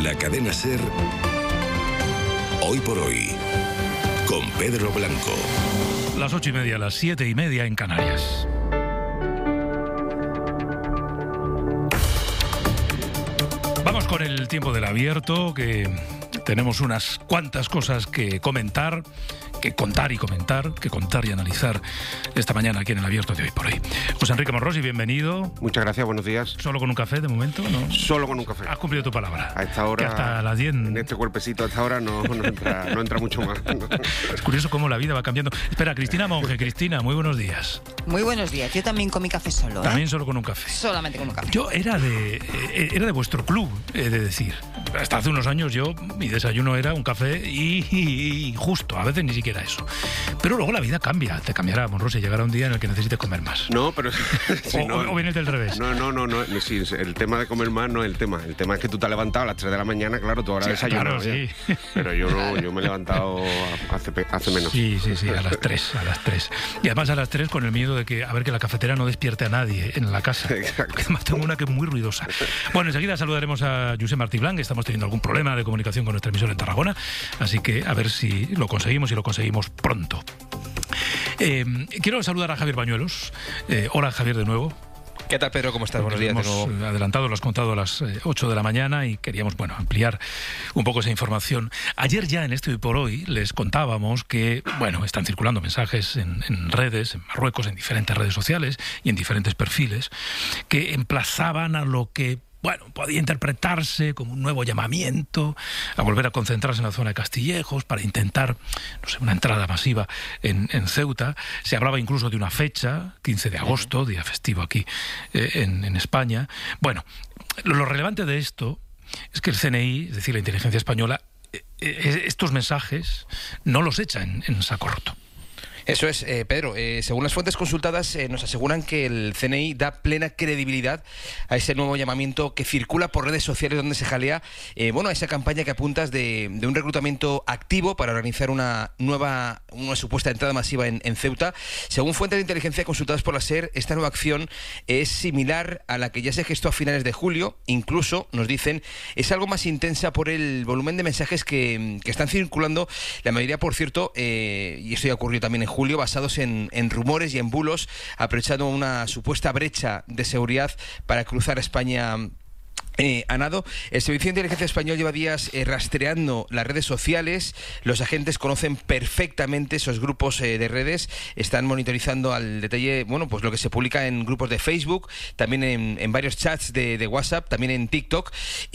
La cadena SER, Hoy por Hoy, con Pedro Blanco. Las 8:30, las 7:30 en Canarias. Vamos con el tiempo del abierto, que tenemos unas cuantas cosas que comentar, que contar y comentar, que contar y analizar esta mañana aquí en el abierto de Hoy por Hoy. José Enrique Monrosi, bienvenido. Muchas gracias, buenos días. ¿Solo con un café de momento? ¿No? Solo con un café. Has cumplido tu palabra. A esta hora, que hasta las 10... en este cuerpecito a esta hora no entra mucho más. Es curioso cómo la vida va cambiando. Espera, Cristina Monge. Cristina, muy buenos días. Muy buenos días. Yo también comí café solo. También solo con un café. Solamente con un café. Yo era de vuestro club, he de decir. Hasta hace unos años mi desayuno era un café y justo, a veces ni siquiera eso. Pero luego la vida cambia, te cambiará, Monrosi, llegará un día en el que necesites comer más. No, pero... Sí, o vienes del revés. No, sí, el tema de comer más no es el tema. El tema es que tú te has levantado a las 3 de la mañana, claro, tú ahora desayunas. Claro, sí. Pero yo no, yo me he levantado hace menos. Sí, a las 3. Y además a las 3 con el miedo de que la cafetera no despierte a nadie en la casa. Exacto. Además tengo una que es muy ruidosa. Bueno, enseguida saludaremos a Josep Martí Blanc. Estamos teniendo algún problema de comunicación con nuestra emisora en Tarragona, así que a ver si lo conseguimos y lo conseguimos pronto. Quiero saludar a Javier Bañuelos. Hola, Javier, de nuevo. ¿Qué tal, Pedro? ¿Cómo estás? Buenos días. Hemos adelantado, lo has contado a las 8 de la mañana y queríamos, ampliar un poco esa información. Ayer ya en este Hoy por Hoy les contábamos que, están circulando mensajes en redes, en Marruecos, en diferentes redes sociales y en diferentes perfiles, que emplazaban a lo que podía interpretarse como un nuevo llamamiento a volver a concentrarse en la zona de Castillejos para intentar, una entrada masiva en Ceuta. Se hablaba incluso de una fecha, 15 de agosto, día festivo aquí en España. Lo relevante de esto es que el CNI, es decir, la inteligencia española, estos mensajes no los echa en saco roto. Eso es, Pedro. Según las fuentes consultadas, nos aseguran que el CNI da plena credibilidad a ese nuevo llamamiento que circula por redes sociales donde se jalea, a esa campaña que apuntas de un reclutamiento activo para organizar una supuesta entrada masiva en Ceuta. Según fuentes de inteligencia consultadas por la SER, esta nueva acción es similar a la que ya se gestó a finales de julio. Incluso, nos dicen, es algo más intensa por el volumen de mensajes que están circulando, la mayoría, por cierto, y esto ya ocurrió también en julio, basados en rumores y en bulos, aprovechando una supuesta brecha de seguridad para cruzar España a nado. El Servicio de Inteligencia Español lleva días rastreando las redes sociales. Los agentes conocen perfectamente esos grupos de redes, están monitorizando al detalle lo que se publica en grupos de Facebook, también en varios chats de WhatsApp, también en TikTok.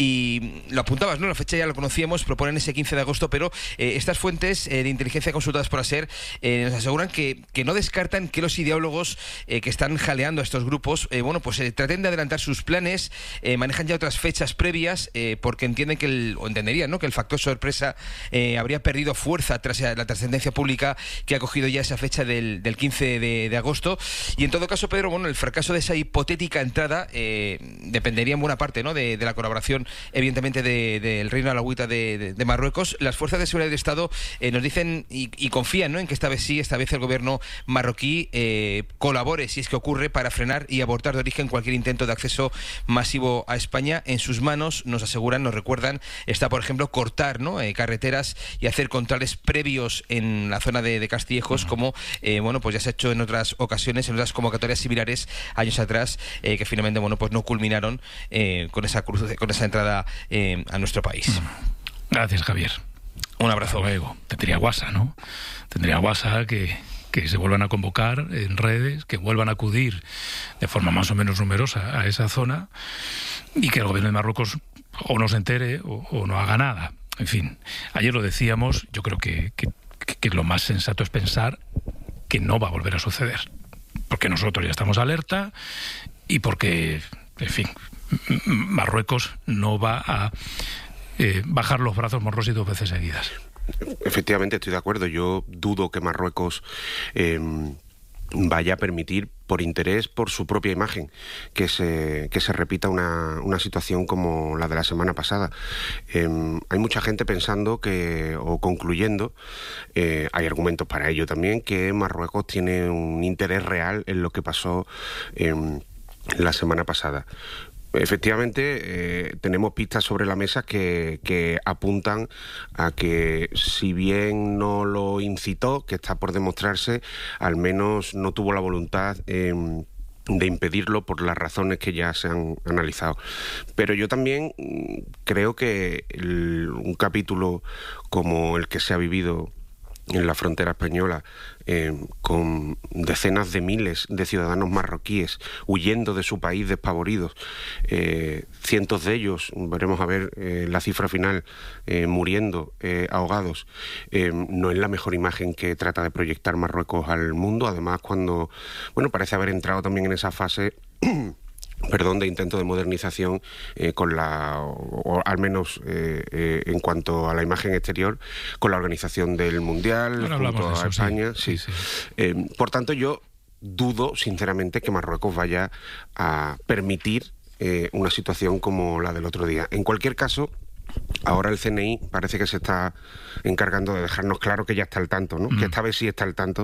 Y lo apuntabas, ¿no? La fecha ya lo conocíamos, proponen ese 15 de agosto, pero estas fuentes de inteligencia consultadas por la SER nos aseguran que no descartan que los ideólogos que están jaleando a estos grupos traten de adelantar sus planes, manejan ya otras fechas previas, porque entienden entenderían, ¿no?, que el factor sorpresa habría perdido fuerza tras la trascendencia pública que ha cogido ya esa fecha del 15 de agosto. Y en todo caso, Pedro, el fracaso de esa hipotética entrada dependería en buena parte, ¿no?, de la colaboración, evidentemente, del Reino Alauita de Marruecos. Las fuerzas de seguridad del Estado nos dicen y confían, ¿no?, en que esta vez el gobierno marroquí colabore, si es que ocurre, para frenar y abortar de origen cualquier intento de acceso masivo a España. En sus manos, nos aseguran, nos recuerdan, está, por ejemplo, cortar, ¿no?, carreteras y hacer controles previos en la zona de Castillejos, como ya se ha hecho en otras ocasiones, en otras convocatorias similares años atrás, que finalmente no culminaron con esa entrada a nuestro país. Gracias, Javier. Un abrazo. Luego tendría guasa, ¿no? Tendría guasa que se vuelvan a convocar en redes, que vuelvan a acudir de forma más o menos numerosa a esa zona y que el gobierno de Marruecos o no se entere o no haga nada. En fin, ayer lo decíamos, yo creo que lo más sensato es pensar que no va a volver a suceder, porque nosotros ya estamos alerta y porque, en fin, Marruecos no va a bajar los brazos, Monrosi, 2 veces seguidas. Efectivamente, estoy de acuerdo. Yo dudo que Marruecos vaya a permitir, por interés, por su propia imagen, que se repita una situación como la de la semana pasada. Hay mucha gente pensando o concluyendo, hay argumentos para ello también, que Marruecos tiene un interés real en lo que pasó la semana pasada. Efectivamente, tenemos pistas sobre la mesa que apuntan a que, si bien no lo incitó, que está por demostrarse, al menos no tuvo la voluntad de impedirlo por las razones que ya se han analizado. Pero yo también creo que un capítulo como el que se ha vivido en la frontera española, con decenas de miles de ciudadanos marroquíes huyendo de su país despavoridos, cientos de ellos, veremos a ver la cifra final, muriendo ahogados, no es la mejor imagen que trata de proyectar Marruecos al mundo. Además, cuando parece haber entrado también en esa fase de intento de modernización, o al menos en cuanto a la imagen exterior, con la organización del Mundial, junto a España. Sí. Por tanto, yo dudo sinceramente que Marruecos vaya a permitir una situación como la del otro día. En cualquier caso, ahora el CNI parece que se está encargando de dejarnos claro que ya está al tanto, ¿no? Que esta vez sí está al tanto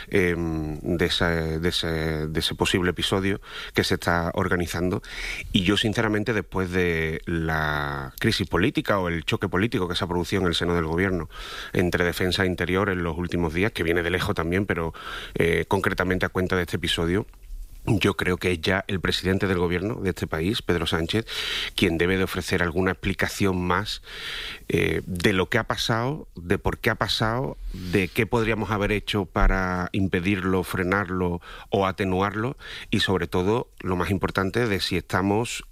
de ese posible episodio que se está organizando. Y yo, sinceramente, después de la crisis política o el choque político que se ha producido en el seno del gobierno entre defensa e interior en los últimos días, que viene de lejos también, pero concretamente a cuenta de este episodio, yo creo que es ya el presidente del gobierno de este país, Pedro Sánchez, quien debe de ofrecer alguna explicación más de lo que ha pasado, de por qué ha pasado, de qué podríamos haber hecho para impedirlo, frenarlo o atenuarlo, y sobre todo, lo más importante, de si estamos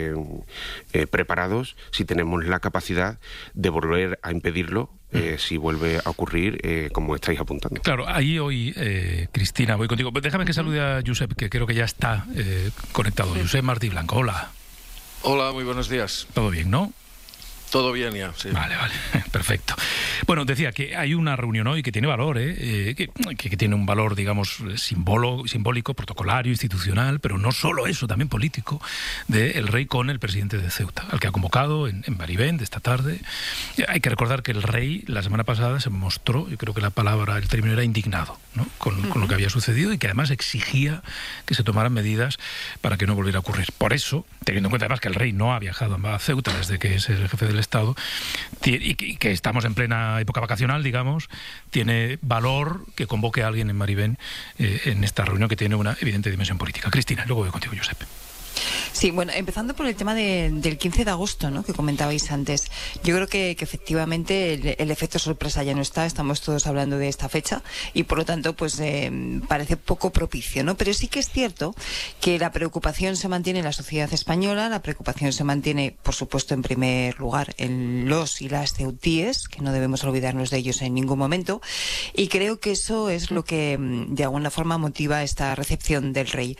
preparados, si tenemos la capacidad de volver a impedirlo, si vuelve a ocurrir, como estáis apuntando. Claro, ahí hoy, Cristina, voy contigo. Déjame que salude a Josep, que creo que ya está conectado. Josep Martí Blanco, hola. Hola, muy buenos días. Todo bien, ¿no? Todo bien ya, sí. Vale, perfecto. Bueno, decía que hay una reunión hoy que tiene valor, que tiene un valor, digamos, simbólico, protocolario, institucional, pero no solo eso, también político, del rey con el presidente de Ceuta, al que ha convocado en Barivent esta tarde. Hay que recordar que el rey la semana pasada se mostró, yo creo que el término era indignado, ¿no? con lo que había sucedido, y que además exigía que se tomaran medidas para que no volviera a ocurrir. Por eso, teniendo en cuenta además que el rey no ha viajado a Ceuta desde que es el jefe del Estado, y que estamos en plena época vacacional, digamos, tiene valor que convoque a alguien en Barivent en esta reunión que tiene una evidente dimensión política. Cristina, luego voy contigo, Josep. Sí, bueno, empezando por el tema del 15 de agosto, ¿no?, que comentabais antes. Yo creo que efectivamente el efecto sorpresa ya no está, estamos todos hablando de esta fecha y por lo tanto pues parece poco propicio, ¿no? Pero sí que es cierto que la preocupación se mantiene en la sociedad española, la preocupación se mantiene, por supuesto, en primer lugar en los y las ceutíes, que no debemos olvidarnos de ellos en ningún momento, y creo que eso es lo que de alguna forma motiva esta recepción del rey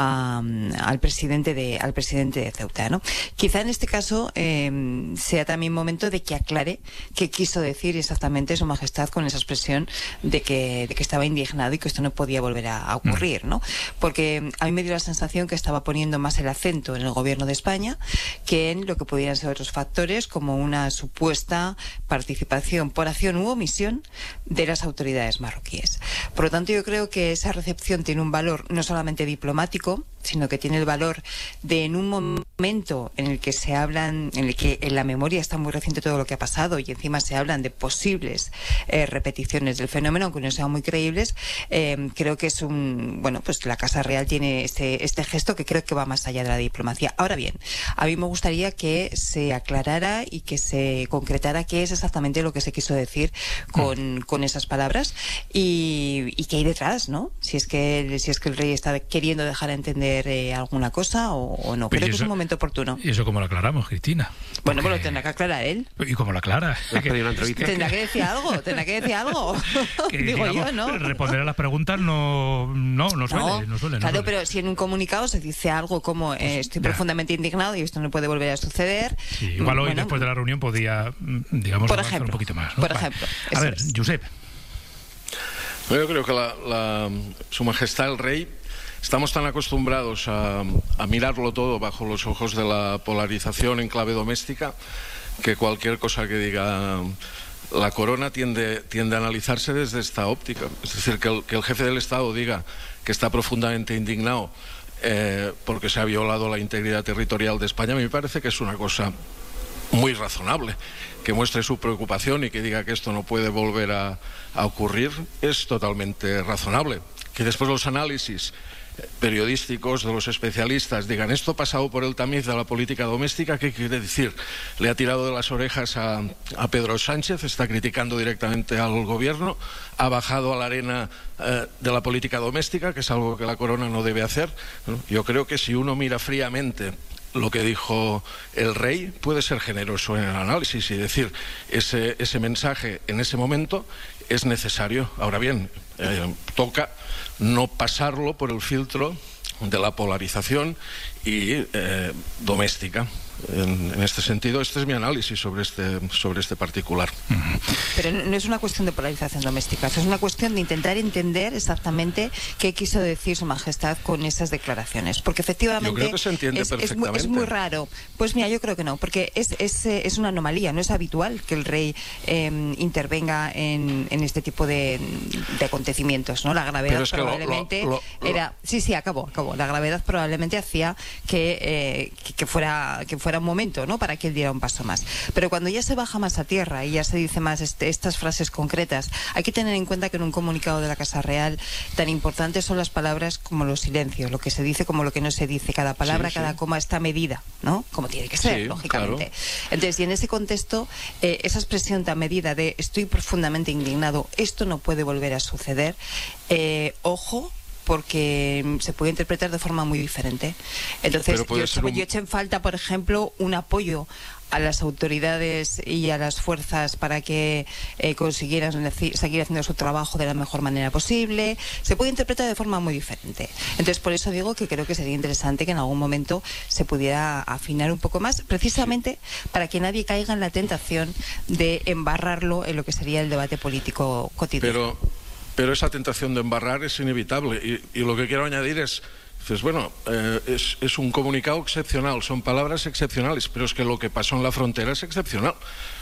al presidente de Ceuta, ¿no? Quizá en este caso sea también momento de que aclare qué quiso decir exactamente Su Majestad con esa expresión de que estaba indignado y que esto no podía volver a ocurrir, ¿no? Porque a mí me dio la sensación que estaba poniendo más el acento en el gobierno de España que en lo que pudieran ser otros factores, como una supuesta participación por acción u omisión de las autoridades marroquíes. Por lo tanto, yo creo que esa recepción tiene un valor no solamente diplomático, sino que tiene el valor de, en un momento en el que se hablan, en el que en la memoria está muy reciente todo lo que ha pasado y encima se hablan de posibles repeticiones del fenómeno, aunque no sean muy creíbles, creo que es pues la Casa Real tiene este gesto que creo que va más allá de la diplomacia. Ahora bien, a mí me gustaría que se aclarara y que se concretara qué es exactamente lo que se quiso decir con esas palabras y qué hay detrás, ¿no? Si es que el rey está queriendo dejar a entender alguna cosa o no. Creo que es un momento oportuno. ¿Y eso cómo lo aclaramos, Cristina? Bueno, pues lo tendrá que aclarar él. ¿Y cómo lo aclara? Tendrá que decir algo. Que, digo digamos, yo, ¿no? Responder a las preguntas no suele. Claro, pero si en un comunicado se dice algo como estoy profundamente indignado y esto no puede volver a suceder. Sí, igual hoy, después de la reunión, podía, digamos, por avanzar un poquito más, ¿no? Por ejemplo. A ver, Josep. Yo creo que Su Majestad el Rey, estamos tan acostumbrados a mirarlo todo bajo los ojos de la polarización en clave doméstica que cualquier cosa que diga la corona tiende a analizarse desde esta óptica. Es decir, que el jefe del Estado diga que está profundamente indignado porque se ha violado la integridad territorial de España, me parece que es una cosa muy razonable. Que muestre su preocupación y que diga que esto no puede volver a ocurrir es totalmente razonable. Que después los análisis periodísticos de los especialistas digan esto ha pasado por el tamiz de la política doméstica, ¿qué quiere decir? Le ha tirado de las orejas a Pedro Sánchez, está criticando directamente al gobierno, ha bajado a la arena de la política doméstica, que es algo que la corona no debe hacer. Yo creo que si uno mira fríamente lo que dijo el rey, puede ser generoso en el análisis y decir ese mensaje en ese momento es necesario. Ahora bien, toca no pasarlo por el filtro de la polarización y doméstica. En este sentido, este es mi análisis sobre este particular. Pero no es una cuestión de polarización doméstica, es una cuestión de intentar entender exactamente qué quiso decir Su Majestad con esas declaraciones, porque efectivamente yo creo que se entiende perfectamente. Es muy raro. Pues mira, yo creo que no, porque es una anomalía, no es habitual que el rey intervenga en este tipo de acontecimientos, ¿no? La gravedad probablemente era... Sí, acabó. La gravedad probablemente hacía que fuera un momento, ¿no?, para que él diera un paso más. Pero cuando ya se baja más a tierra y ya se dice más estas frases concretas, hay que tener en cuenta que en un comunicado de la Casa Real tan importantes son las palabras como los silencios, lo que se dice como lo que no se dice, cada palabra, cada coma está medida, ¿no?, como tiene que ser, lógicamente. Claro. Entonces, y en ese contexto, esa expresión tan medida de estoy profundamente indignado, esto no puede volver a suceder, ojo, porque se puede interpretar de forma muy diferente. Entonces, yo eché en falta, por ejemplo, un apoyo a las autoridades y a las fuerzas para que consiguieran seguir haciendo su trabajo de la mejor manera posible. Se puede interpretar de forma muy diferente. Entonces, por eso digo que creo que sería interesante que en algún momento se pudiera afinar un poco más, precisamente para que nadie caiga en la tentación de embarrarlo en lo que sería el debate político cotidiano. Pero esa tentación de embarrar es inevitable y lo que quiero añadir es un comunicado excepcional, son palabras excepcionales, pero es que lo que pasó en la frontera es excepcional.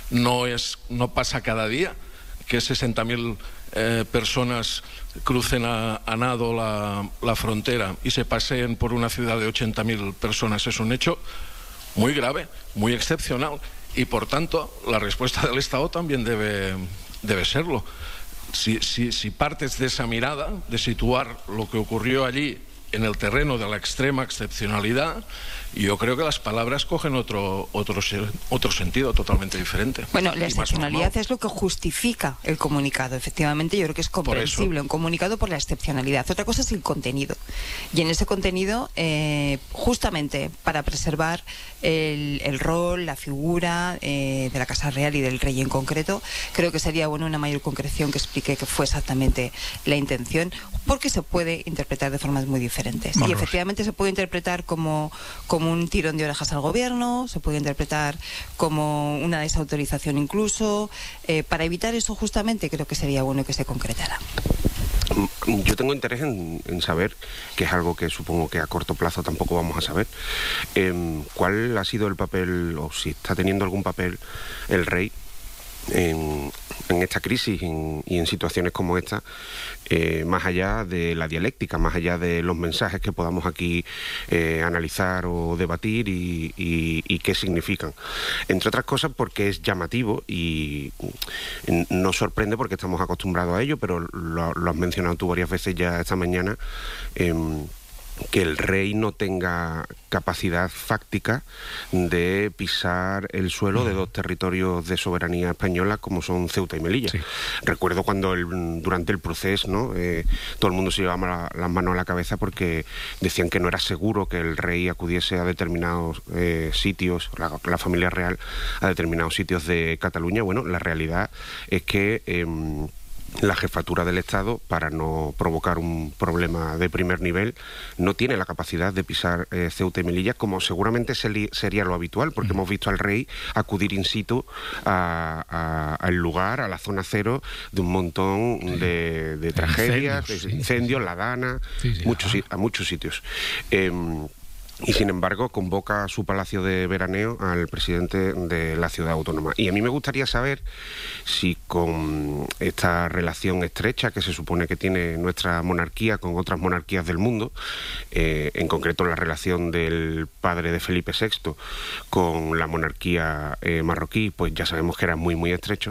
No pasa cada día que 60.000 personas crucen a nado la frontera y se paseen por una ciudad de 80.000 personas. Es un hecho muy grave, muy excepcional y por tanto la respuesta del Estado también debe serlo. Si partes de esa mirada, de situar lo que ocurrió allí en el terreno de la extrema excepcionalidad, yo creo que las palabras cogen otro sentido totalmente diferente. Bueno, la excepcionalidad es lo que justifica el comunicado. Efectivamente, yo creo que es comprensible un comunicado por la excepcionalidad. Otra cosa es el contenido. Y en ese contenido, justamente para preservar el rol, la figura de la Casa Real y del rey en concreto, creo que sería bueno una mayor concreción que explique qué fue exactamente la intención, porque se puede interpretar de formas muy diferentes. Y efectivamente se puede interpretar como un tirón de orejas al gobierno, se puede interpretar como una desautorización incluso. Para evitar eso, justamente, creo que sería bueno que se concretara. Yo tengo interés en saber, que es algo que supongo que a corto plazo tampoco vamos a saber, cuál ha sido el papel, o si está teniendo algún papel el rey en esta crisis y en situaciones como esta, más allá de la dialéctica, más allá de los mensajes que podamos aquí analizar o debatir y qué significan. Entre otras cosas porque es llamativo y nos sorprende porque estamos acostumbrados a ello, pero lo has mencionado tú varias veces ya esta mañana, que el rey no tenga capacidad fáctica de pisar el suelo de dos territorios de soberanía española como son Ceuta y Melilla. Sí. Recuerdo cuando durante el proceso, ¿no? Todo el mundo se llevaba las manos a la cabeza porque decían que no era seguro que el rey acudiese a determinados sitios, la familia real a determinados sitios de Cataluña. Bueno, la realidad es que la jefatura del Estado, para no provocar un problema de primer nivel, no tiene la capacidad de pisar Ceuta y Melilla, como seguramente sería lo habitual, porque hemos visto al rey acudir in situ al lugar, a la zona cero de un montón de tragedias, de incendios, La Dana, a muchos sitios. y sin embargo convoca a su palacio de veraneo al presidente de la ciudad autónoma. Y a mí me gustaría saber si con esta relación estrecha que se supone que tiene nuestra monarquía con otras monarquías del mundo, en concreto la relación del padre de Felipe VI con la monarquía marroquí, pues ya sabemos que era muy muy estrecho.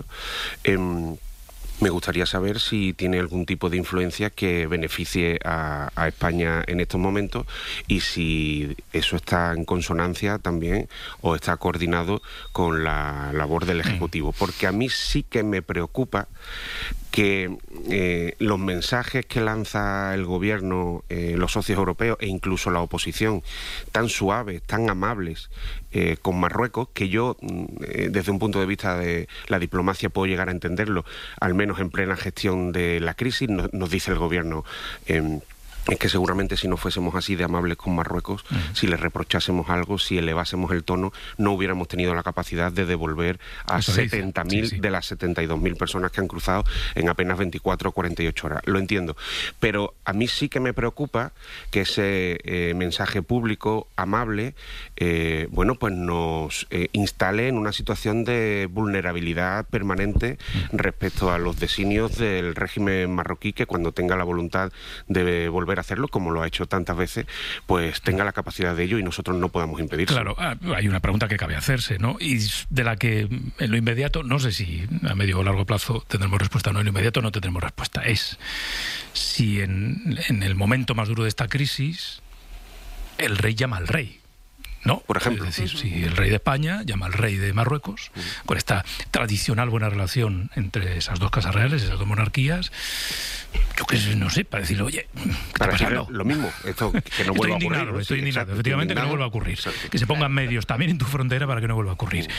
Me gustaría saber si tiene algún tipo de influencia que beneficie a España en estos momentos y si eso está en consonancia también o está coordinado con la labor del Ejecutivo. Porque a mí sí que me preocupa que los mensajes que lanza el gobierno, los socios europeos e incluso la oposición, tan suaves, tan amables con Marruecos, que yo desde un punto de vista de la diplomacia puedo llegar a entenderlo, al menos en plena gestión de la crisis, nos dice el gobierno. Es que seguramente si no fuésemos así de amables con Marruecos, si le reprochásemos algo, si elevásemos el tono, no hubiéramos tenido la capacidad de devolver a 70.000 de las 72.000 personas que han cruzado en apenas 24 o 48 horas. Lo entiendo. Pero a mí sí que me preocupa que ese mensaje público amable, pues nos instale en una situación de vulnerabilidad permanente respecto a los designios del régimen marroquí, que cuando tenga la voluntad de volver a hacerlo, como lo ha hecho tantas veces, pues tenga la capacidad de ello y nosotros no podamos impedirlo. Claro, hay una pregunta que cabe hacerse, ¿no? Y de la que en lo inmediato, no sé si a medio o largo plazo tendremos respuesta o no, en lo inmediato no tendremos respuesta. Es si en el momento más duro de esta crisis el rey llama al rey, ¿no? Por ejemplo. Es decir, si el rey de España llama al rey de Marruecos, con esta tradicional buena relación entre esas dos casas reales, esas dos monarquías, yo que sé, no sé, para decirle, oye, ¿qué está pasando? Lo mismo, esto que no vuelva a ocurrir. Estoy indignado, efectivamente, que no vuelva a ocurrir. Que se pongan medios también en tu frontera para que no vuelva a ocurrir.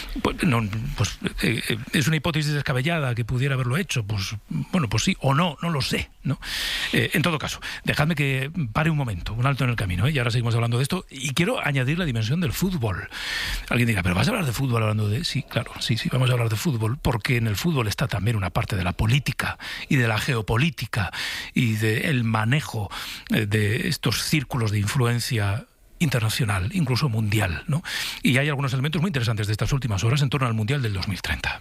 Es una hipótesis descabellada que pudiera haberlo hecho, pues bueno, pues sí o no, no lo sé, ¿no? En todo caso, dejadme que pare un momento, un alto en el camino, y ahora seguimos hablando de esto, y quiero añadir la dimensión del fútbol. Alguien dirá, ¿pero vas a hablar de fútbol hablando de...? Sí, claro, sí, vamos a hablar de fútbol, porque en el fútbol está también una parte de la política y de la geopolítica y del manejo de estos círculos de influencia internacional, incluso mundial, ¿no? Y hay algunos elementos muy interesantes de estas últimas horas en torno al Mundial del 2030.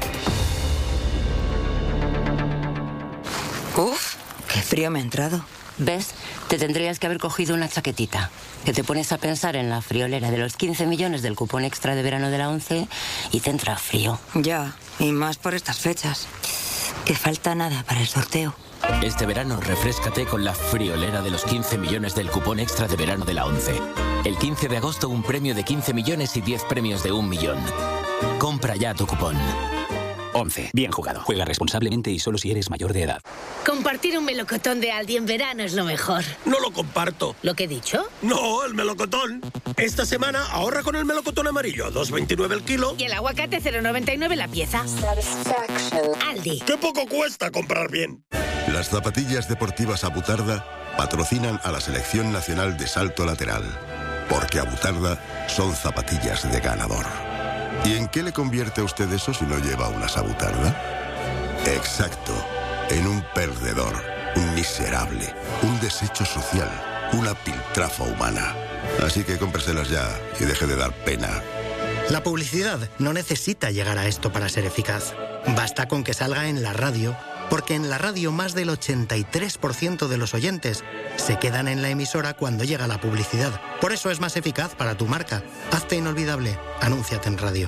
Uf, qué frío me ha entrado. ¿Ves? Te tendrías que haber cogido una chaquetita. Que te pones a pensar en la friolera de los 15 millones del cupón extra de verano de la ONCE y te entra frío. Ya, y más por estas fechas. Que falta nada para el sorteo. Este verano refréscate con la friolera de los 15 millones del cupón extra de verano de la ONCE. El 15 de agosto un premio de 15 millones y 10 premios de 1 millón. Compra ya tu cupón. 11. Bien jugado. Juega responsablemente y solo si eres mayor de edad. Compartir un melocotón de Aldi en verano es lo mejor. No lo comparto. ¿Lo que he dicho? No, el melocotón. Esta semana ahorra con el melocotón amarillo, 2,29 el kilo. Y el aguacate 0,99 la pieza. Aldi. ¡Qué poco cuesta comprar bien! Las zapatillas deportivas Abutarda patrocinan a la Selección Nacional de Salto Lateral. Porque Abutarda son zapatillas de ganador. ¿Y en qué le convierte a usted eso si no lleva una Abutarda? Exacto, en un perdedor, un miserable, un desecho social, una piltrafa humana. Así que cómpreselas ya y deje de dar pena. La publicidad no necesita llegar a esto para ser eficaz. Basta con que salga en la radio, porque en la radio más del 83% de los oyentes se quedan en la emisora cuando llega la publicidad. Por eso es más eficaz para tu marca. Hazte inolvidable. Anúnciate en radio.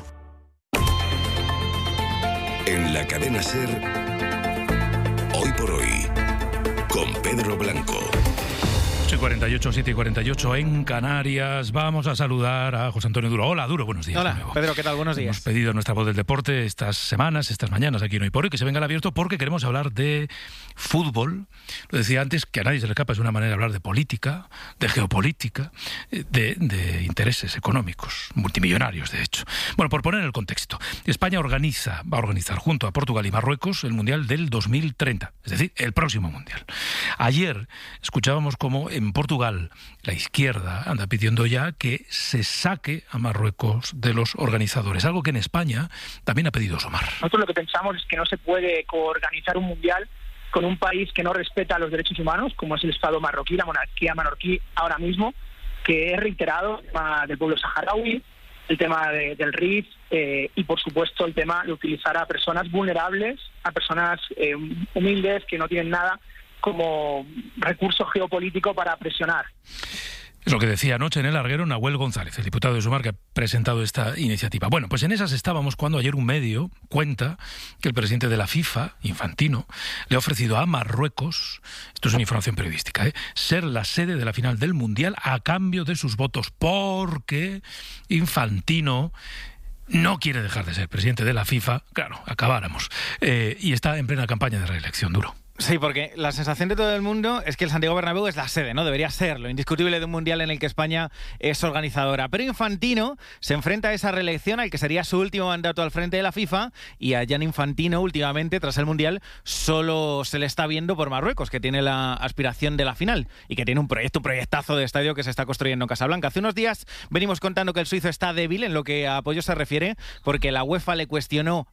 En la cadena SER, Hoy por Hoy, con Pedro Blanco. 8:48, 7:48 en Canarias. Vamos a saludar a José Antonio Duro. Hola, Duro, buenos días. Hola, Pedro, ¿qué tal? Buenos días. Hemos pedido nuestra voz del deporte estas semanas, estas mañanas aquí en Hoy por Hoy, que se venga al abierto porque queremos hablar de fútbol. Lo decía antes, que a nadie se le escapa, es una manera de hablar de política, de geopolítica, de intereses económicos, multimillonarios, de hecho. Bueno, por poner el contexto, España va a organizar junto a Portugal y Marruecos el Mundial del 2030, es decir, el próximo Mundial. Ayer escuchábamos cómo en Portugal la izquierda anda pidiendo ya que se saque a Marruecos de los organizadores, algo que en España también ha pedido Somar. Nosotros lo que pensamos es que no se puede coorganizar un mundial con un país que no respeta los derechos humanos, como es el Estado marroquí, la monarquía marroquí ahora mismo, que es reiterado, el tema del pueblo saharaui, el tema del RIF y, por supuesto, el tema de utilizar a personas vulnerables, a personas humildes que no tienen nada como recurso geopolítico para presionar. Es lo que decía anoche en el larguero Nahuel González, el diputado de Sumar, que ha presentado esta iniciativa. Bueno, pues en esas estábamos cuando ayer un medio cuenta que el presidente de la FIFA, Infantino, le ha ofrecido a Marruecos, esto es una información periodística, ser la sede de la final del Mundial a cambio de sus votos, porque Infantino no quiere dejar de ser presidente de la FIFA, claro, acabáramos, y está en plena campaña de reelección, Duro. Sí, porque la sensación de todo el mundo es que el Santiago Bernabéu es la sede, ¿no? Debería serlo, indiscutible, de un mundial en el que España es organizadora. Pero Infantino se enfrenta a esa reelección, al que sería su último mandato al frente de la FIFA, y a Gianni Infantino últimamente, tras el mundial, solo se le está viendo por Marruecos, que tiene la aspiración de la final y que tiene un proyectazo de estadio que se está construyendo en Casablanca. Hace unos días venimos contando que el suizo está débil en lo que a apoyo se refiere, porque la UEFA le cuestionó,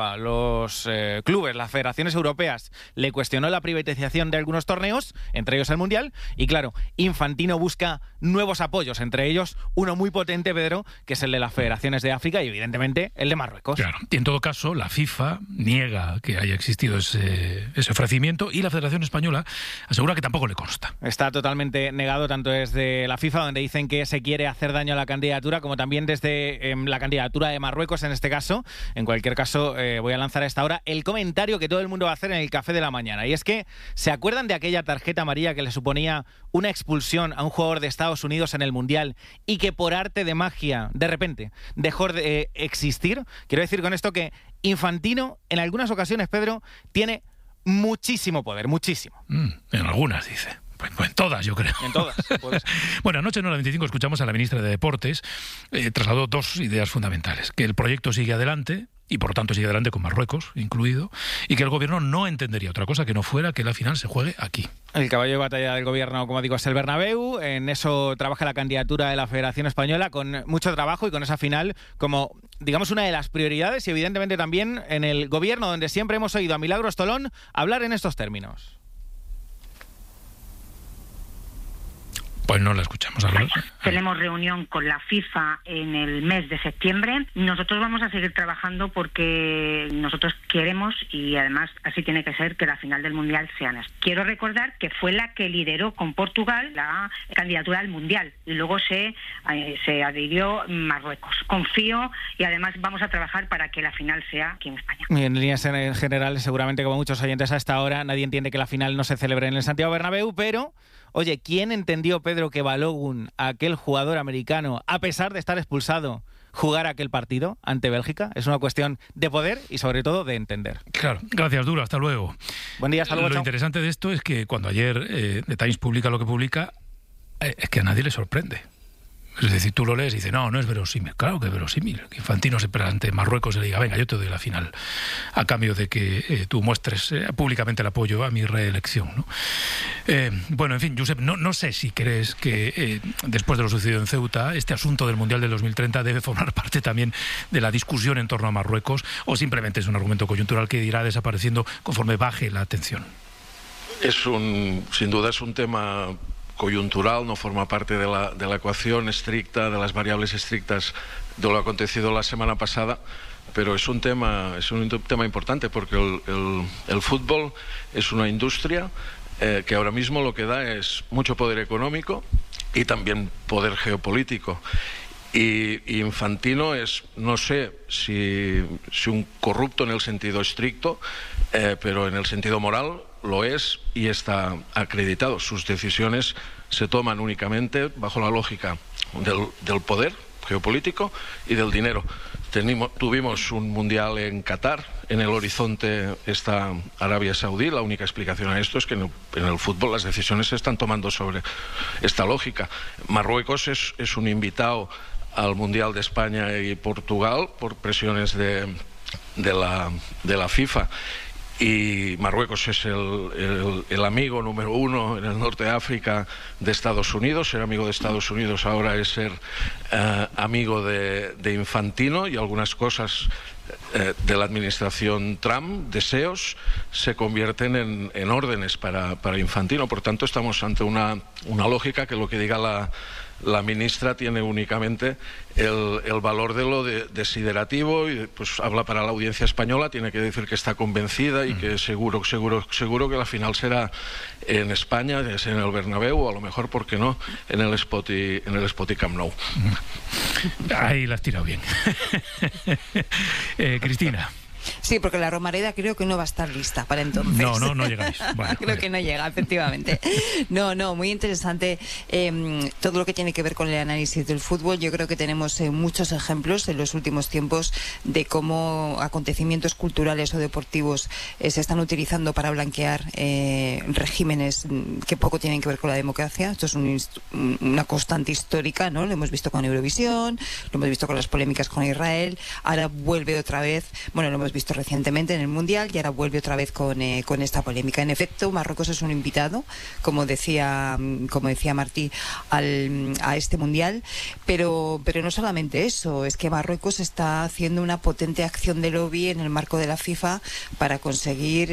los clubes, las federaciones europeas le cuestionó la privatización de algunos torneos, entre ellos el Mundial, y claro, Infantino busca nuevos apoyos, entre ellos uno muy potente, Pedro, que es el de las federaciones de África y evidentemente el de Marruecos. Claro, y en todo caso la FIFA niega que haya existido ese ofrecimiento y la Federación Española asegura que tampoco le consta. Está totalmente negado, tanto desde la FIFA, donde dicen que se quiere hacer daño a la candidatura, como también desde la candidatura de Marruecos en este caso. En cualquier caso, voy a lanzar a esta hora el comentario que todo el mundo va a hacer en el café de la mañana. Y es que, ¿se acuerdan de aquella tarjeta amarilla que le suponía una expulsión a un jugador de Estados Unidos en el Mundial y que por arte de magia, de repente, dejó de existir? Quiero decir con esto que Infantino, en algunas ocasiones, Pedro, tiene muchísimo poder, muchísimo. En algunas, dice. Pues en todas, yo creo. En todas. Bueno, anoche en Hora 25 escuchamos a la ministra de Deportes, trasladó dos ideas fundamentales: que el proyecto sigue adelante, y por lo tanto sigue adelante con Marruecos incluido, y que el gobierno no entendería otra cosa que no fuera que la final se juegue aquí. El caballo de batalla del gobierno, como digo, es el Bernabéu. En eso trabaja la candidatura de la Federación Española con mucho trabajo y con esa final como, digamos, una de las prioridades, y evidentemente también en el gobierno, donde siempre hemos oído a Milagros Tolón hablar en estos términos. Pues no la escuchamos hablar. Tenemos reunión con la FIFA en el mes de septiembre. Nosotros vamos a seguir trabajando porque nosotros queremos, y además así tiene que ser, que la final del Mundial sea en España. Quiero recordar que fue la que lideró con Portugal la candidatura al Mundial y luego se adhirió Marruecos. Confío y además vamos a trabajar para que la final sea aquí en España. En líneas generales, seguramente como muchos oyentes a esta hora, nadie entiende que la final no se celebre en el Santiago Bernabéu, pero... Oye, ¿quién entendió, Pedro, que Balogun, aquel jugador americano, a pesar de estar expulsado, jugara aquel partido ante Bélgica? Es una cuestión de poder y sobre todo de entender. Claro, gracias, Duro, hasta luego. Buen día, hasta luego. Lo interesante de esto es que cuando ayer The Times publica lo que publica, es que a nadie le sorprende. Es decir, tú lo lees y dices, no es verosímil. Claro que es verosímil. Que Infantino se ante Marruecos y le diga, venga, yo te doy la final a cambio de que tú muestres públicamente el apoyo a mi reelección, ¿no? Bueno, en fin, Josep, no sé si crees que después de lo sucedido en Ceuta, este asunto del Mundial del 2030 debe formar parte también de la discusión en torno a Marruecos, o simplemente es un argumento coyuntural que irá desapareciendo conforme baje la tensión. Sin duda es un tema coyuntural, no forma parte de la ecuación estricta, de las variables estrictas de lo acontecido la semana pasada, pero es un tema importante porque el fútbol es una industria que ahora mismo lo que da es mucho poder económico y también poder geopolítico. Y Infantino es, no sé si un corrupto en el sentido estricto, pero en el sentido moral lo es y está acreditado. Sus decisiones se toman únicamente bajo la lógica del poder geopolítico y del dinero. Tuvimos un mundial en Qatar, en el horizonte está Arabia Saudí. La única explicación a esto es que en el fútbol las decisiones se están tomando sobre esta lógica. Marruecos es un invitado al Mundial de España y Portugal por presiones de la FIFA. Y Marruecos es el amigo número uno en el norte de África de Estados Unidos. Ser amigo de Estados Unidos ahora es ser amigo de Infantino, y algunas cosas de la administración Trump, deseos, se convierten en órdenes para Infantino. Por tanto, estamos ante una lógica que lo que diga la ministra tiene únicamente el valor de lo desiderativo y pues habla para la audiencia española, tiene que decir que está convencida y que seguro que la final será en España, es en el Bernabéu o a lo mejor, ¿por qué no?, en el Spotify Camp Nou. Ahí la has tirado bien. Cristina. Sí, porque la Romareda creo que no va a estar lista para entonces. No llegáis. Bueno, creo que no llega, efectivamente. No, muy interesante todo lo que tiene que ver con el análisis del fútbol. Yo creo que tenemos muchos ejemplos en los últimos tiempos de cómo acontecimientos culturales o deportivos se están utilizando para blanquear regímenes que poco tienen que ver con la democracia. Esto es una constante histórica, ¿no? Lo hemos visto con Eurovisión, lo hemos visto con las polémicas con Israel, ahora vuelve otra vez, bueno, lo hemos visto recientemente en el Mundial y ahora vuelve otra vez con esta polémica. En efecto, Marruecos es un invitado, como decía Martí, a este Mundial, pero no solamente eso, es que Marruecos está haciendo una potente acción de lobby en el marco de la FIFA para conseguir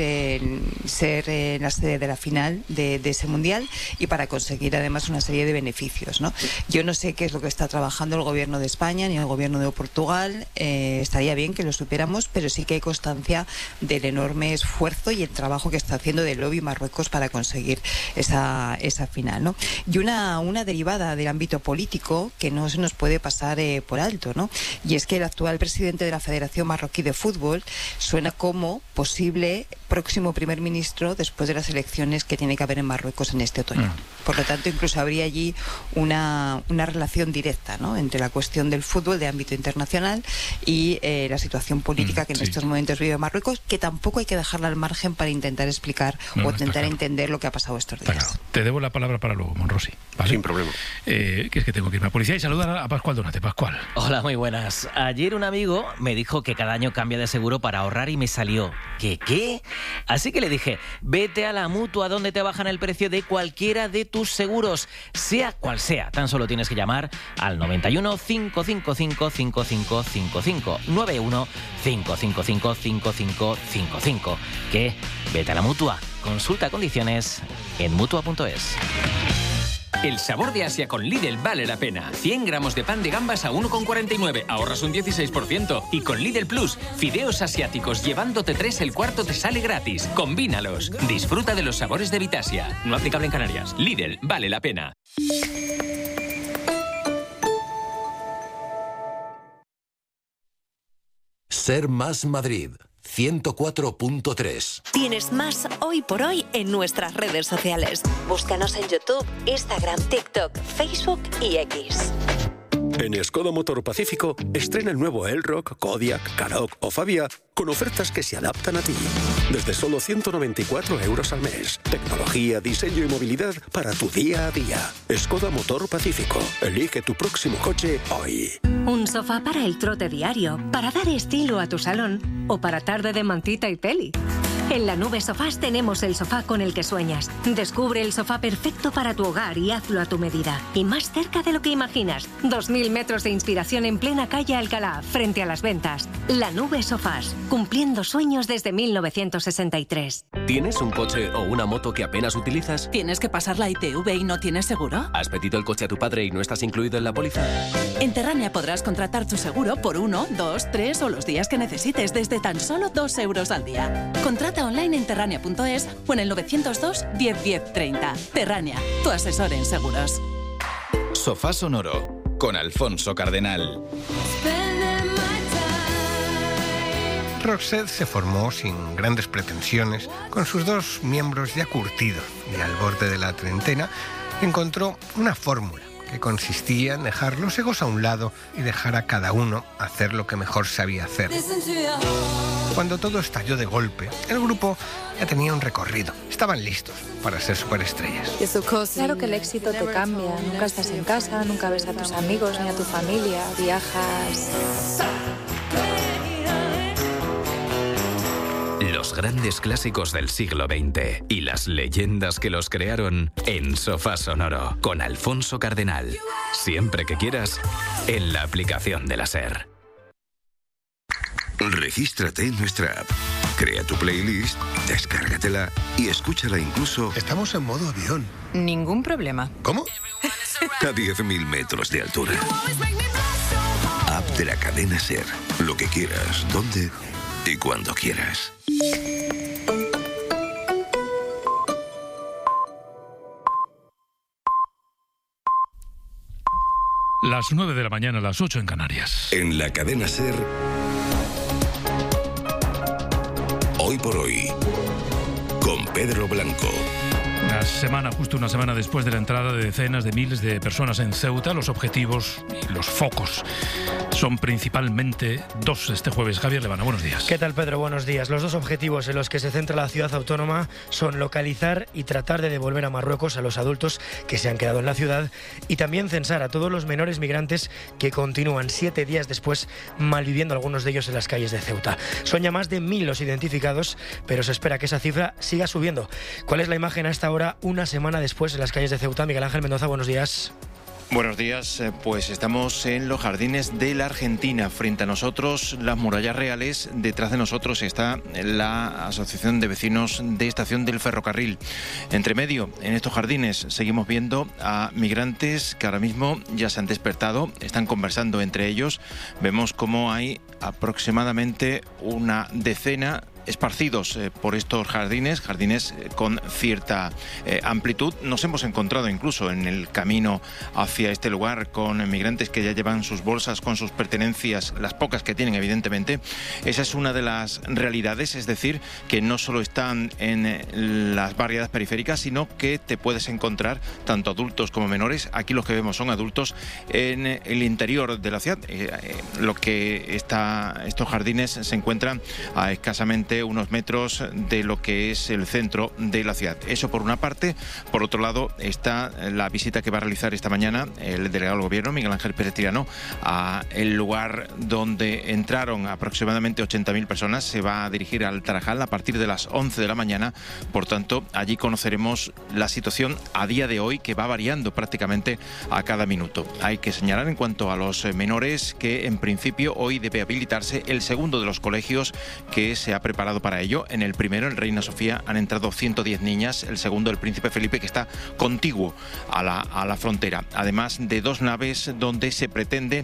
ser la sede de la final de ese Mundial y para conseguir además una serie de beneficios, ¿no? Yo no sé qué es lo que está trabajando el gobierno de España ni el gobierno de Portugal, estaría bien que lo supiéramos, pero sí que hay constancia del enorme esfuerzo y el trabajo que está haciendo del lobby Marruecos para conseguir esa final, ¿no? Y una derivada del ámbito político que no se nos puede pasar por alto, ¿no? Y es que el actual presidente de la Federación Marroquí de Fútbol suena como posible próximo primer ministro después de las elecciones que tiene que haber en Marruecos en este otoño. Por lo tanto, incluso habría allí una relación directa, ¿no?, entre la cuestión del fútbol de ámbito internacional y la situación política que en estos momentos vive Marruecos, que tampoco hay que dejarla al margen para intentar explicar o intentar entender lo que ha pasado estos días. Claro. Te debo la palabra para luego, Monrosi, ¿vale? Sin problema. Que es que tengo que irme a policía y saludar a Pascual Donate. Pascual. Hola, muy buenas. Ayer un amigo me dijo que cada año cambia de seguro para ahorrar y me salió ¿Qué? Así que le dije, vete a la Mutua, donde te bajan el precio de cualquiera de tus seguros, sea cual sea. Tan solo tienes que llamar al 91 555 5555, 91 555 5555. ¿Qué? Vete a la Mutua. Consulta condiciones en Mutua.es. El sabor de Asia con Lidl vale la pena. 100 gramos de pan de gambas a 1,49, ahorras un 16%. Y con Lidl Plus, fideos asiáticos llevándote 3, el cuarto te sale gratis. Combínalos. Disfruta de los sabores de Vitasia. No aplicable en Canarias. Lidl vale la pena. Ser Más Madrid 104.3. Tienes más hoy por hoy en nuestras redes sociales. Búscanos en YouTube, Instagram, TikTok, Facebook y X. En Skoda Motor Pacífico, estrena el nuevo Elroq, Kodiaq, Karoq o Fabia con ofertas que se adaptan a ti. Desde solo 194 euros al mes. Tecnología, diseño y movilidad para tu día a día. Skoda Motor Pacífico. Elige tu próximo coche hoy. Un sofá para el trote diario, para dar estilo a tu salón o para tarde de mantita y peli. En La Nube Sofás tenemos el sofá con el que sueñas. Descubre el sofá perfecto para tu hogar y hazlo a tu medida. Y más cerca de lo que imaginas. 2000 metros de inspiración en plena calle Alcalá, frente a Las Ventas. La Nube Sofás, cumpliendo sueños desde 1963. ¿Tienes un coche o una moto que apenas utilizas? ¿Tienes que pasar la ITV y no tienes seguro? ¿Has pedido el coche a tu padre y no estás incluido en la póliza? En Terrania podrás contratar tu seguro por 1, 2, 3 o los días que necesites desde tan solo 2 euros al día. Contrata online en terrania.es o en el 902 10 10 30. Terrania, tu asesor en seguros. Sofá Sonoro con Alfonso Cardenal. Roxette se formó sin grandes pretensiones, con sus 2 miembros ya curtidos y al borde de la treintena. Encontró una fórmula que consistía en dejar los egos a un lado y dejar a cada uno hacer lo que mejor sabía hacer. Cuando todo estalló de golpe, el grupo ya tenía un recorrido. Estaban listos para ser superestrellas. Claro que el éxito te cambia. Nunca estás en casa, nunca ves a tus amigos ni a tu familia. Viajas. Los grandes clásicos del siglo XX y las leyendas que los crearon en Sofá Sonoro con Alfonso Cardenal. Siempre que quieras, en la aplicación de la SER. Regístrate en nuestra app. Crea tu playlist, descárgatela y escúchala incluso... Estamos en modo avión. Ningún problema. ¿Cómo? a 10.000 metros de altura. App de la cadena SER. Lo que quieras, dónde y cuando quieras. Las 9 de la mañana, las 8 en Canarias. En la cadena SER, Hoy por Hoy, con Pedro Blanco. Justo una semana después de la entrada de decenas de miles de personas en Ceuta, los objetivos y los focos son principalmente dos este jueves. Javier Levana, buenos días. ¿Qué tal, Pedro? Buenos días. Los dos objetivos en los que se centra la ciudad autónoma son localizar y tratar de devolver a Marruecos a los adultos que se han quedado en la ciudad y también censar a todos los menores migrantes que continúan 7 días después malviviendo, algunos de ellos en las calles de Ceuta. Son ya más de 1.000 los identificados, pero se espera que esa cifra siga subiendo. ¿Cuál es la imagen a esta hora, una semana después, en las calles de Ceuta? Miguel Ángel Mendoza, buenos días. Buenos días, pues estamos en los jardines de la Argentina. Frente a nosotros, las murallas reales. Detrás de nosotros está la Asociación de Vecinos de Estación del Ferrocarril. Entre medio, en estos jardines, seguimos viendo a migrantes que ahora mismo ya se han despertado, están conversando entre ellos. Vemos cómo hay aproximadamente una decena esparcidos por estos jardines con cierta amplitud. Nos hemos encontrado incluso en el camino hacia este lugar con migrantes que ya llevan sus bolsas con sus pertenencias, las pocas que tienen evidentemente. Esa es una de las realidades, es decir, que no solo están en las barriadas periféricas, sino que te puedes encontrar tanto adultos como menores. Aquí los que vemos son adultos en el interior de la ciudad. Estos jardines se encuentran a escasamente unos metros de lo que es el centro de la ciudad. Eso por una parte. Por otro lado está la visita que va a realizar esta mañana el delegado del Gobierno, Miguel Ángel Pérez Tirano, a el lugar donde entraron aproximadamente 80.000 personas. Se va a dirigir al Tarajal a partir de las 11 de la mañana. Por tanto, allí conoceremos la situación a día de hoy, que va variando prácticamente a cada minuto. Hay que señalar en cuanto a los menores que en principio hoy debe habilitarse el segundo de los colegios que se ha preparado para ello. En el primero, el Reina Sofía, han entrado 110 niñas, el segundo, el Príncipe Felipe, que está contiguo a la frontera. Además de 2 naves donde se pretende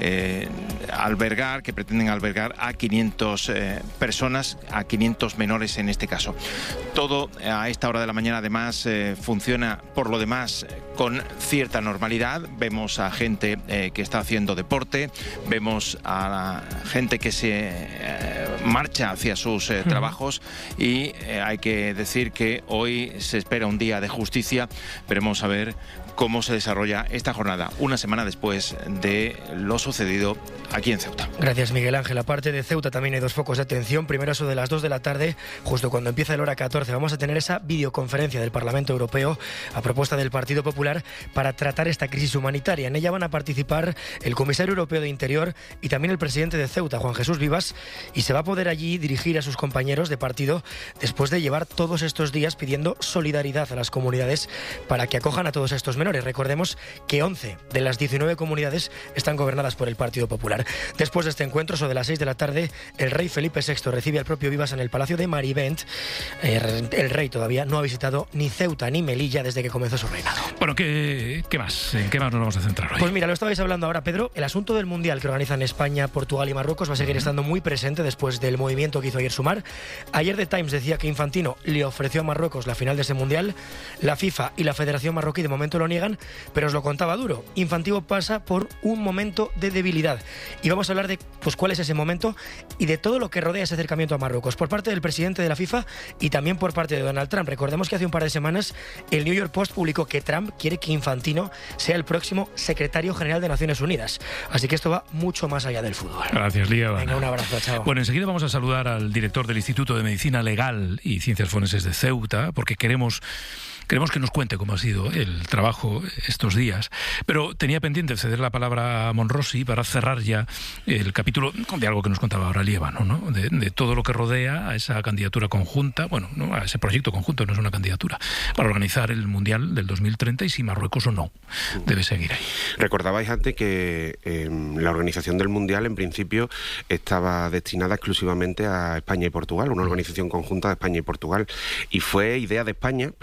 pretenden albergar a 500 personas, a 500 menores en este caso. Todo a esta hora de la mañana además funciona por lo demás con cierta normalidad. Vemos a gente que está haciendo deporte, vemos a la gente que se marcha hacia sus trabajos y hay que decir que hoy se espera un día de justicia. Veremos a ver cómo se desarrolla esta jornada, una semana después de lo sucedido aquí en Ceuta. Gracias, Miguel Ángel. Aparte de Ceuta también hay 2 focos de atención. Primero, eso de las 2 de la tarde, justo cuando empieza el hora 14, vamos a tener esa videoconferencia del Parlamento Europeo a propuesta del Partido Popular para tratar esta crisis humanitaria. En ella van a participar el Comisario Europeo de Interior y también el presidente de Ceuta, Juan Jesús Vivas, y se va a poder allí dirigir a sus compañeros de partido después de llevar todos estos días pidiendo solidaridad a las comunidades para que acojan a todos estos menores. Recordemos que 11 de las 19 comunidades están gobernadas por el Partido Popular. Después de este encuentro, sobre las 6 de la tarde, el rey Felipe VI recibe al propio Vivas en el Palacio de Marivent. El rey todavía no ha visitado ni Ceuta ni Melilla desde que comenzó su reinado. Bueno, ¿qué más? ¿En qué más nos vamos a centrar hoy? Pues mira, lo estabais hablando ahora, Pedro. El asunto del Mundial que organizan España, Portugal y Marruecos va a seguir estando muy presente después del movimiento que hizo ayer Sumar. Ayer The Times decía que Infantino le ofreció a Marruecos la final de ese Mundial. La FIFA y la Federación Marroquí de momento lo niegan, pero os lo contaba duro. Infantino pasa por un momento de debilidad. Y vamos a hablar de cuál es ese momento y de todo lo que rodea ese acercamiento a Marruecos por parte del presidente de la FIFA y también por parte de Donald Trump. Recordemos que hace un par de semanas el New York Post publicó que Trump quiere que Infantino sea el próximo secretario general de Naciones Unidas. Así que esto va mucho más allá del fútbol. Gracias, Lía. Venga, un abrazo, chao. Bueno, enseguida vamos a saludar al director del Instituto de Medicina Legal y Ciencias Forenses de Ceuta, porque queremos que nos cuente cómo ha sido el trabajo estos días. Pero tenía pendiente ceder la palabra a Monrosi para cerrar ya el capítulo de algo que nos contaba ahora Liévano, ¿no? De todo lo que rodea a esa candidatura conjunta, a ese proyecto conjunto, no es una candidatura, para organizar el Mundial del 2030 y si Marruecos o no debe seguir ahí. Recordabais antes que la organización del Mundial en principio estaba destinada exclusivamente a España y Portugal, una organización conjunta de España y Portugal, y fue idea de España precisamente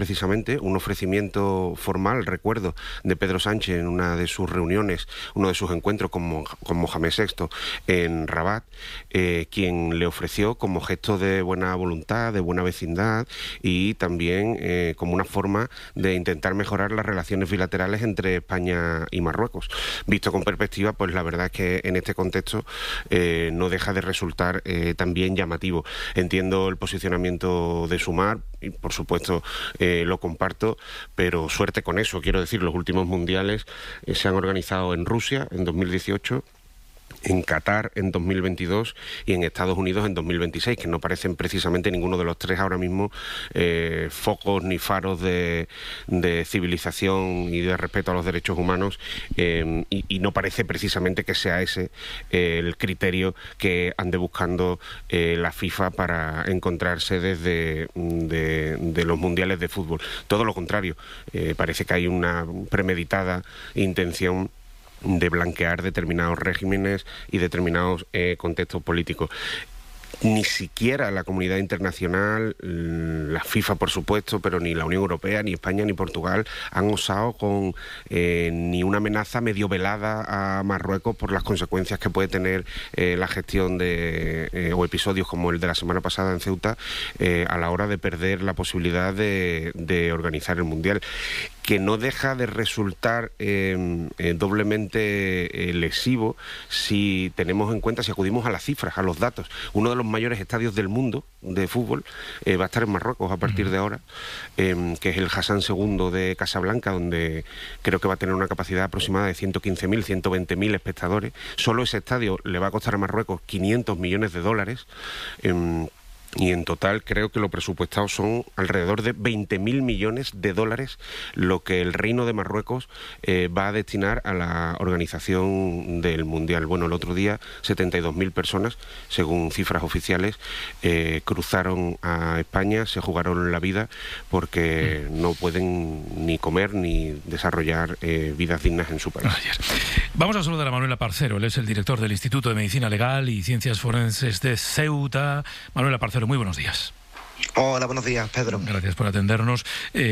recientemente un ofrecimiento formal, recuerdo, de Pedro Sánchez en una de sus reuniones, uno de sus encuentros con Mohamed VI en Rabat, quien le ofreció como gesto de buena voluntad, de buena vecindad y también como una forma de intentar mejorar las relaciones bilaterales entre España y Marruecos. Visto con perspectiva, pues la verdad es que en este contexto no deja de resultar también llamativo. Entiendo el posicionamiento de Sumar y por supuesto lo comparto, pero suerte con eso. Quiero decir, los últimos mundiales se han organizado en Rusia en 2018, en Qatar en 2022 y en Estados Unidos en 2026, que no parecen precisamente ninguno de los tres ahora mismo focos ni faros de civilización y de respeto a los derechos humanos, y no parece precisamente que sea ese el criterio que ande buscando la FIFA para encontrar sedes de los mundiales de fútbol. Todo lo contrario, parece que hay una premeditada intención de blanquear determinados regímenes y determinados contextos políticos. Ni siquiera la comunidad internacional, la FIFA por supuesto, pero ni la Unión Europea, ni España, ni Portugal han osado con ni una amenaza medio velada a Marruecos por las consecuencias que puede tener la gestión de o episodios como el de la semana pasada en Ceuta a la hora de perder la posibilidad de organizar el Mundial, que no deja de resultar doblemente lesivo si tenemos en cuenta, si acudimos a las cifras, a los datos. Uno de los mayores estadios del mundo de fútbol va a estar en Marruecos a partir de ahora, que es el Hassan II de Casablanca, donde creo que va a tener una capacidad aproximada de 115.000, 120.000 espectadores. Solo ese estadio le va a costar a Marruecos 500 millones de dólares. Y en total creo que lo presupuestado son alrededor de 20.000 millones de dólares lo que el Reino de Marruecos va a destinar a la organización del Mundial. Bueno, el otro día 72.000 personas, según cifras oficiales, cruzaron a España, se jugaron la vida porque no pueden ni comer ni desarrollar vidas dignas en su país. Vamos a saludar a Manuela Parcero, él es el director del Instituto de Medicina Legal y Ciencias Forenses de Ceuta. Manuela Parcero, muy buenos días. Hola, buenos días, Pedro. Gracias por atendernos.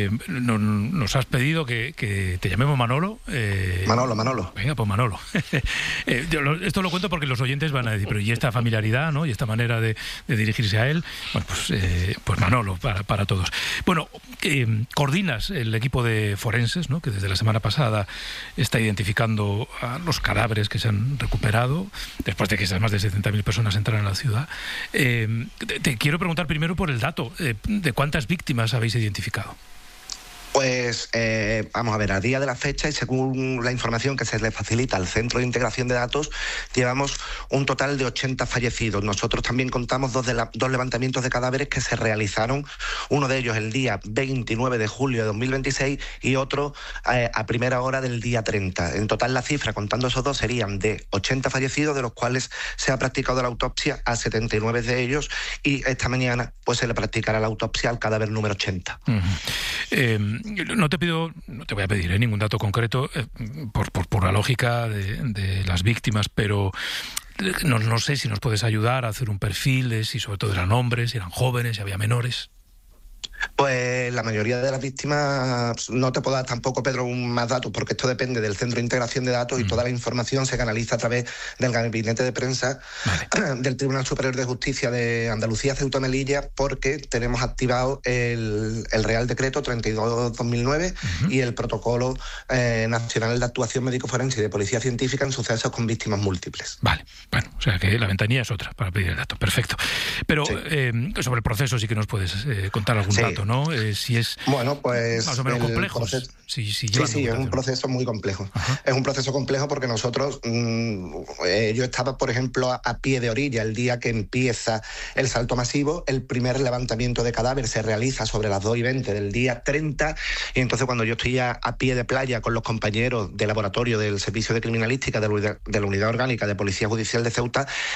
Nos has pedido que te llamemos Manolo. Manolo. Venga, pues Manolo. Esto lo cuento porque los oyentes van a decir, pero ¿y esta familiaridad, no? Y esta manera de dirigirse a él. Bueno, pues Manolo para todos. Bueno, coordinas el equipo de forenses, ¿no? Que desde la semana pasada está identificando a los cadáveres que se han recuperado después de que esas más de 70.000 personas entraran a la ciudad. Te quiero preguntar primero por el dato. ¿De cuántas víctimas habéis identificado? Pues vamos a ver, a día de la fecha y según la información que se le facilita al Centro de Integración de Datos, llevamos un total de 80 fallecidos. Nosotros también contamos dos levantamientos de cadáveres que se realizaron, uno de ellos el día 29 de julio de 2026 y otro a primera hora del día 30. En total la cifra, contando esos dos, serían de 80 fallecidos, de los cuales se ha practicado la autopsia a 79 de ellos y esta mañana pues se le practicará la autopsia al cadáver número 80. No te voy a pedir ningún dato concreto por la lógica de las víctimas, pero no sé si nos puedes ayudar a hacer un perfil de si sobre todo eran hombres, si eran jóvenes, si había menores. Pues la mayoría de las víctimas, no te puedo dar tampoco, Pedro, más datos, porque esto depende del Centro de Integración de Datos y toda la información se canaliza a través del gabinete de prensa del Tribunal Superior de Justicia de Andalucía, Ceuta y Melilla, porque tenemos activado el Real Decreto 32/2009 y el Protocolo Nacional de Actuación Médico-Forense y de Policía Científica en sucesos con víctimas múltiples. Vale, bueno, o sea que la ventanilla es otra para pedir el dato, perfecto. Pero sobre el proceso sí que nos puedes contar algún dato, ¿no? Si es bueno, pues más o menos complejo. Sí, es un proceso muy complejo. Ajá. Es un proceso complejo porque nosotros, yo estaba, por ejemplo, a pie de orilla el día que empieza el salto masivo. El primer levantamiento de cadáver se realiza sobre las 2:20 del día 30 y entonces cuando yo estoy a pie de playa con los compañeros de laboratorio del Servicio de Criminalística de la Unidad Orgánica de Policía Judicial de Ceuta,